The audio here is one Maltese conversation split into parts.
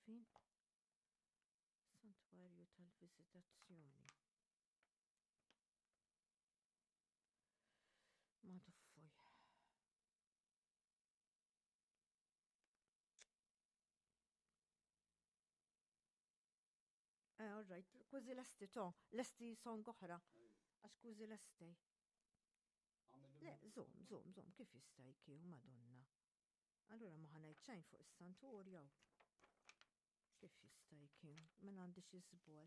Fin? Santwarju tal-Visitazzjoni. Ma tuffuj. All right, kważi l-esti l-esti song oħra. Għax kważi l-esti. Le, zom, kif jista' jkun, Madonna. Allura ma ħanajt xejn fuq is-santurju. Kif jista' jkun, ma għandix iżbol.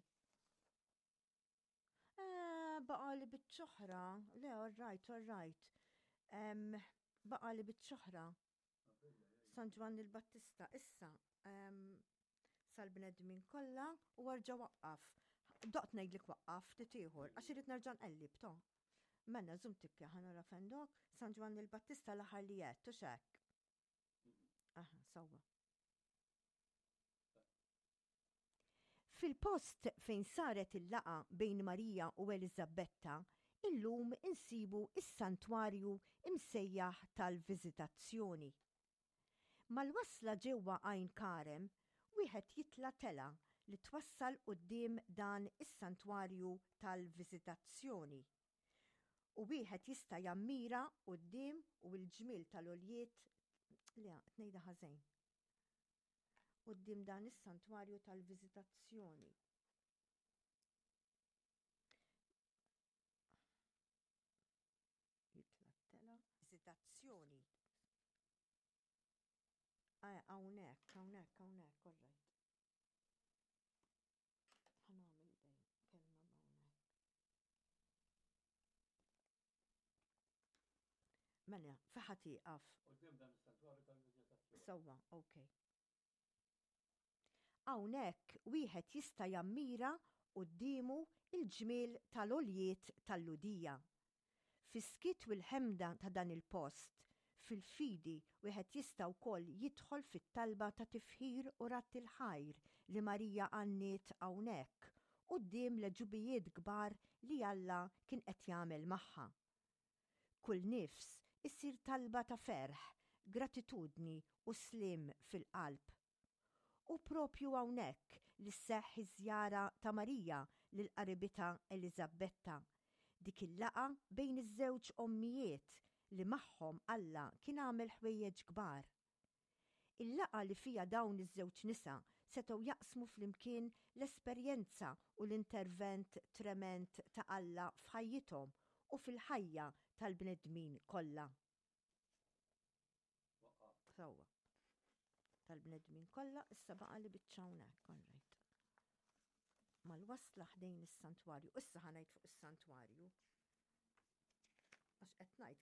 Baqa li bit-ċoħra. Le, all right. Baqa li bit-ċoħra. San Ġwan il-Battista. Issa, sal-bnedmin kollha u warġa waqqaf. Doqt ngħidlek waqqaf titieħor għax irid nerġa' nqellib to. Menna żum tikka ħanara fendok San Ġwan il-Battista l-aħħar li qed u x'hekk. Sewwa. Fil-post fejn saret il-laqa bejn Marija u Eliżabetta, illum insibu is-santwarju imsejjaħ tal-Viżitazzjoni. Mal-wasla ġewwa Għajn Karem, wieħed jitla tela li twassal quddiem dan is-santwarju tal-Viżitazzjoni. U wieħed jista' jammira quddiem u l-ġmiel tal-oljiet li tnejda ħażejn. Quddiem dan is-santwarju tal-Viżitazzjoni. Jitla tela Viżitazzjoni. Hawnhekk, all right. Ħanagħmel dejn kelma hawnhekk. Mela, feħat jieqaf. Quddiem dan is-santwarju tal-Viżitazzjoni. Sewwa, okay. Hawnhekk wieħed jista' jammira qudiemu il-ġmiel tal-oljiet tal-Ludija. Fis-skit u l-ħemda ta' dan il-post, fil-fidi wieħed jista' wkoll jidħol fit-talba ta' tifħir u rat il-ħajr li Marija għanniet hawnhekk quddiem l-ġubijiet kbar li Alla kien qed jagħmel magħha. Kull nifs issir talba ta' ferħ, gratitudni u slim fil-qalb. U propju hawnhekk li sseħħ iż-żjara ta' Marija lil qaribitha Eliżabetta, dik il-laqa bejn iż-żewġ ommijiet li magħhom Alla kien għamel ħwejjeġ kbar. Il-laqa li fija dawn iż-żewġ nisa setgħu jaqsmu flimkien l-esperjenza u l-intervent trement ta' Alla f'ħajjithom u fil-ħajja tal-bnedmin kollha. Sewwa. Tal-bnedmin kollha issa baqa' li biċċawnek, all right. Mal-wasla ħdejn is-santwarju, issa ħanajt fuq is-santwarju. Għax qed ngħid